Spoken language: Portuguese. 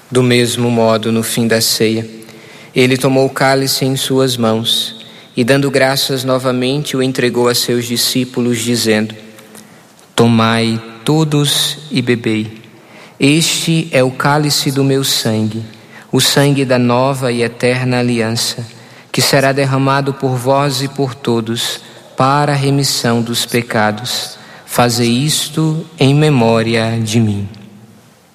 Do mesmo modo, no fim da ceia, ele tomou o cálice em suas mãos e, dando graças novamente, o entregou a seus discípulos, dizendo: Tomai todos e bebei. Este é o cálice do meu sangue, o sangue da nova e eterna aliança, que será derramado por vós e por todos para a remissão dos pecados. Fazei isto em memória de mim.